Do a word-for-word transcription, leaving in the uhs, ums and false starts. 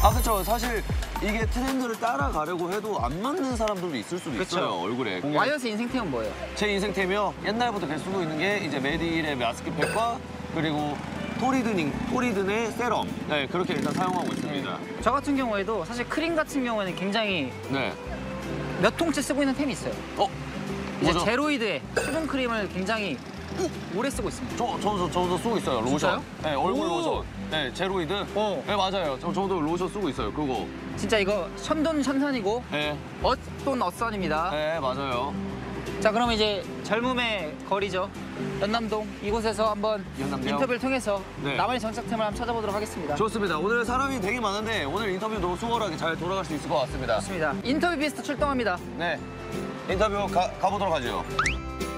아, 그렇죠. 사실 이게 트렌드를 따라가려고 해도 안 맞는 사람들도 있을 수도 그쵸. 있어요, 얼굴에. 와이어스 인생템은 뭐예요? 제 인생템이요. 옛날부터 계속 쓰고 있는 게 이제 메디힐의 마스크팩과 그리고 토리드닝, 토리든의 세럼. 네, 그렇게 일단 사용하고 있습니다. 저 같은 경우에도 사실 크림 같은 경우에는 굉장히 네. 몇 통째 쓰고 있는 템이 있어요. 어? 이제 뭐죠? 제로이드의 수분 크림을 굉장히 오래 쓰고 있습니다. 저, 저도, 저도 쓰고 있어요, 로션. 진짜요? 네, 얼굴 오. 로션. 네, 제로이드. 어. 네, 맞아요. 저, 저도 로션 쓰고 있어요, 그거. 진짜 이거 션돈 션선이고 네, 엇돈 엇선입니다. 네, 맞아요. 자, 그럼 이제 젊음의 거리죠. 연남동 이곳에서 한번 연남동. 인터뷰를 통해서 네. 나만의 정착템을 한번 찾아보도록 하겠습니다. 좋습니다. 오늘 사람이 되게 많은데 오늘 인터뷰 너무 수월하게 잘 돌아갈 수 있을 것 같습니다. 좋습니다. 인터뷰 비스트 출동합니다. 네, 인터뷰 가, 가보도록 하죠.